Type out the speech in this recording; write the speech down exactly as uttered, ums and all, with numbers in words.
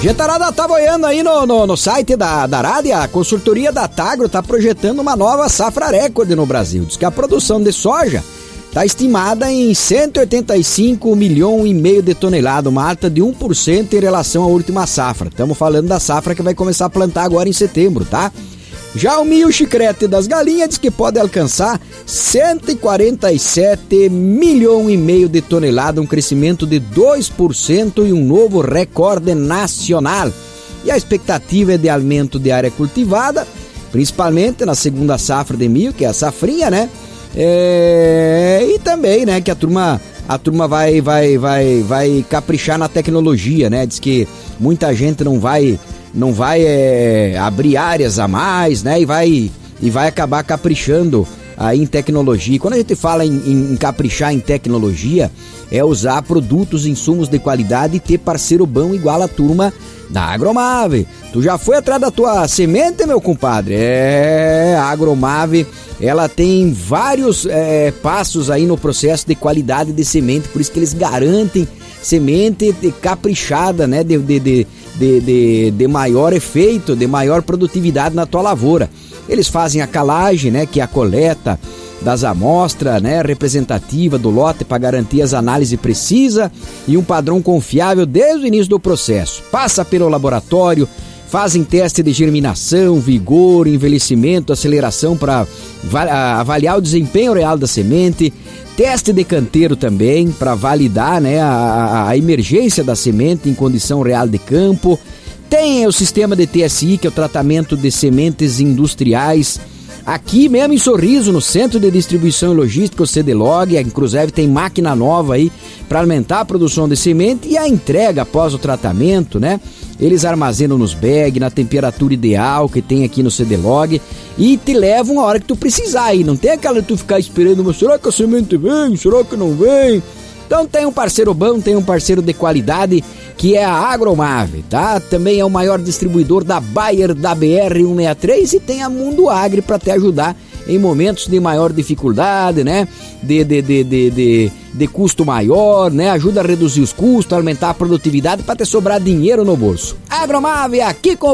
Gentarada tá boiando aí no, no, no site da, da Rádio. A consultoria da Tagro tá projetando uma nova safra recorde no Brasil. Diz que a produção de soja tá estimada em cento e oitenta e cinco milhões e meio de toneladas, uma alta de um por cento em relação à última safra. Estamos falando da safra que vai começar a plantar agora em setembro, tá? Já o milho chicrete das galinhas diz que pode alcançar cento e quarenta e sete milhões e meio de toneladas, um crescimento de dois por cento e um novo recorde nacional. E a expectativa é de aumento de área cultivada, principalmente na segunda safra de milho, que é a safrinha, né? É... E também, né, que a turma, a turma vai, vai, vai, vai caprichar na tecnologia, né? Diz que muita gente não vai... não vai é, abrir áreas a mais, né? E vai, e vai acabar caprichando aí em tecnologia. Quando a gente fala em, em, em caprichar em tecnologia, é usar produtos, insumos de qualidade e ter parceiro bom igual a turma da Agromave. Tu já foi atrás da tua semente, meu compadre? É, a Agromave, ela tem vários é, passos aí no processo de qualidade de semente, por isso que eles garantem semente caprichada, né? De, de, de, de, de, de maior efeito, de maior produtividade na tua lavoura. Eles fazem a calagem, né? Que é a coleta das amostras, né, representativa do lote para garantir as análises precisas e um padrão confiável desde o início do processo. Passa pelo laboratório, fazem teste de germinação, vigor, envelhecimento, aceleração para avaliar o desempenho real da semente, teste de canteiro também para validar, né, a, a emergência da semente em condição real de campo. Tem o sistema de T S I, que é o tratamento de sementes industriais. Aqui mesmo em Sorriso, no Centro de Distribuição e Logística, o CDLog, inclusive tem máquina nova aí para aumentar a produção de semente e a entrega após o tratamento, né? Eles armazenam nos bags, na temperatura ideal que tem aqui no CDLog e te levam a hora que tu precisar aí. Não tem aquela de tu ficar esperando, mas será que a semente vem? Será que não vem? Então tem um parceiro bom, tem um parceiro de qualidade, que é a Agromave, tá? Também é o maior distribuidor da Bayer da B R cento e sessenta e três e tem a Mundo Agri para te ajudar em momentos de maior dificuldade, né? De, de, de, de, de, de custo maior, né? Ajuda a reduzir os custos, aumentar a produtividade para te sobrar dinheiro no bolso. Agromave aqui com